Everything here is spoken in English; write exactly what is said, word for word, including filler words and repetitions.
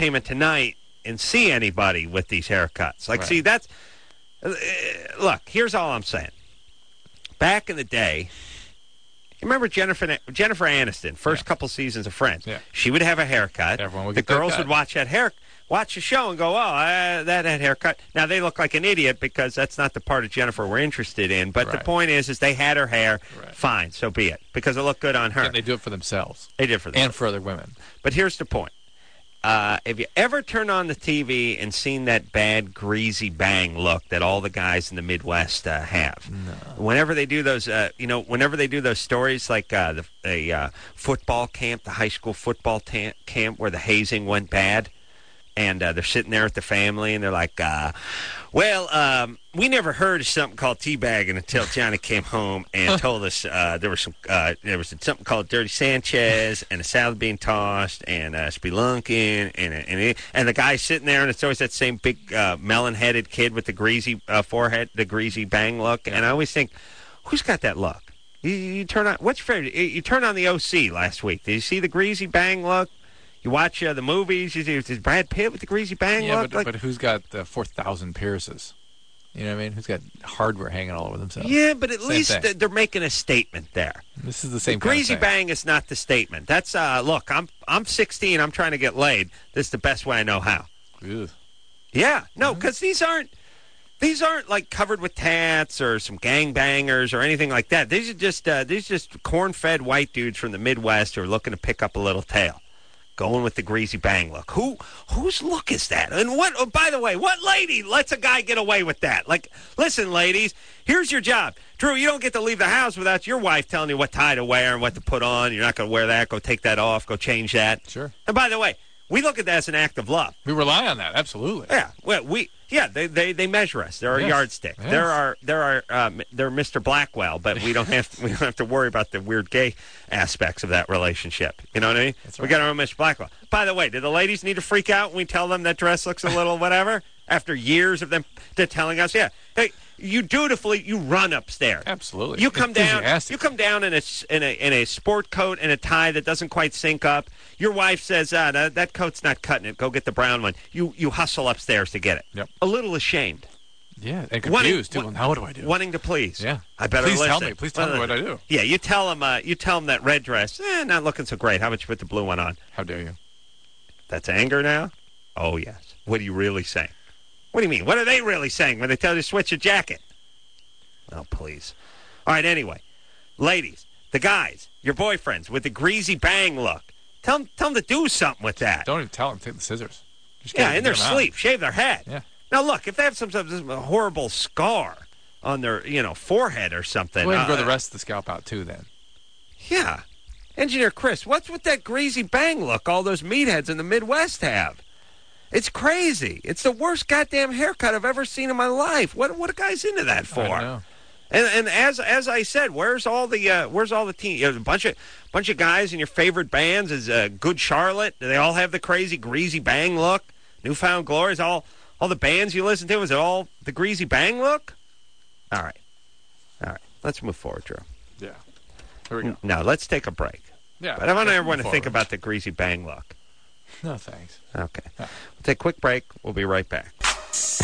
Entertainment Tonight and see anybody with these haircuts. Like, Right. see, that's uh, look. Here's all I'm saying. Back in the day, you remember Jennifer Jennifer Aniston, first Yeah. couple seasons of Friends. Yeah. She would have a haircut. Everyone would the get that girls cut. would watch that hair, watch the show, and go, "Oh, uh, that had haircut." Now they look like an idiot because that's not the part of Jennifer we're interested in. But the Right. point is, is they had her hair. Right. Fine, so be it, because it looked good on her. And they do it for themselves. They did for them. And for other women. But here's the point. Uh, have you ever turned on the T V and seen that bad, greasy bang look that all the guys in the Midwest uh, have? No. Whenever they do those, uh, you know, whenever they do those stories like uh, the a, uh, football camp, the high school football ta- camp where the hazing went bad, and uh, they're sitting there with the family, and they're like, uh, well, um, we never heard of something called teabagging until Johnny came home and told us uh, there was some uh, there was something called Dirty Sanchez and a salad being tossed and uh, spelunking and and and the guy sitting there, and it's always that same big uh, melon-headed kid with the greasy uh, forehead, the greasy bang look, yeah. And I always think, who's got that look? You, you turn on what's your favorite? You turn on the O C last week. Did you see the greasy bang look? You watch uh, the movies. You see, is Brad Pitt with the greasy bang Yeah, look? but, like, but who's got uh, four thousand Pierces? You know what I mean? Who's got hardware hanging all over themselves? Yeah, but at Same least thing. th- they're making a statement there. This is the same The kind greasy of thing. bang is not the statement. That's uh, look. I'm I'm sixteen. I'm trying to get laid. This is the best way I know how. Ugh. Yeah, no, because these aren't these aren't like covered with tats or some gangbangers or anything like that. These are just uh, these are just corn-fed white dudes from the Midwest who are looking to pick up a little tail. Going with the greasy bang look. Who whose look is that? And what? Oh, by the way, what lady lets a guy get away with that? Like, listen, ladies, here's your job. Drew, you don't get to leave the house without your wife telling you what tie to wear and what to put on. You're not going to wear that. Go take that off. Go change that. Sure. And by the way, we look at that as an act of love. We rely on that, absolutely. Yeah. Well, we yeah they they, they measure us. They're our Yes. yardstick. Yes. There are there are um, they're Mister Blackwell, but we don't have to, we don't have to worry about the weird gay aspects of that relationship. You know what I mean? That's We right. got our own Mister Blackwell. By the way, do the ladies need to freak out when we tell them that dress looks a little whatever? After years of them they're telling us, yeah, hey, you dutifully you run upstairs. Absolutely. You come down. Enthusiastic. You come down in a in a in a sport coat and a tie that doesn't quite sync up. Your wife says, ah, that, that coat's not cutting it. Go get the brown one. You you hustle upstairs to get it. Yep. A little ashamed. Yeah, and Wanting- confused, too. wa- Now what do I do? Wanting to please. Yeah. I better Please listen. tell me. Please tell me what I do. Yeah, you tell them. Uh, you tell them that red dress. Eh, not looking so great. How about you put the blue one on? How dare you? That's anger now. Oh yes. What are you really saying? What do you mean? What are they really saying when they tell you to switch your jacket? Oh please. All right. Anyway, ladies, the guys, your boyfriends with the greasy bang look. Tell them, tell them to do something with that. Don't even tell them. Take the scissors. Just Yeah, get it- in their get them out. sleep, shave their head. Yeah. Now look, if they have some sort of horrible scar on their, you know, forehead or something. Go ahead and grow uh, the rest of the scalp out, too, then. Yeah. Engineer Chris, what's with that greasy bang look all those meatheads in the Midwest have? It's crazy. It's the worst goddamn haircut I've ever seen in my life. What what are guys into that for? I know. And and as as I said, where's all the uh, where's all the team? You know, a bunch of bunch of guys in your favorite bands is uh, Good Charlotte. Do they all have the crazy greasy bang look? Newfound Glory, is all all the bands you listen to, is it all the greasy bang look? All right, all right. Let's move forward, Drew. Yeah. Here we go. Now let's take a break. Yeah. But I want let's everyone move to think forward. about the greasy bang look. No, thanks. Okay. Yeah. We'll take a quick break. We'll be right back.